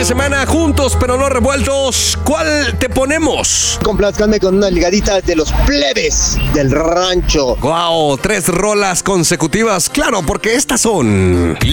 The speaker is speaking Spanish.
de semana juntos pero no revueltos. ¿Cuál te ponemos? Complázcanme con una ligadita de los plebes del rancho. Wow, 3 rolas consecutivas. Claro, porque estas son